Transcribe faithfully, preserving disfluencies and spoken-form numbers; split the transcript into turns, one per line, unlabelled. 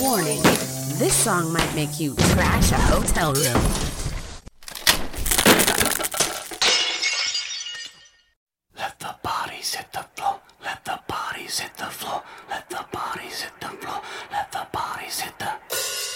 Warning, this song might make you trash a hotel room.
Let the bodies hit the floor.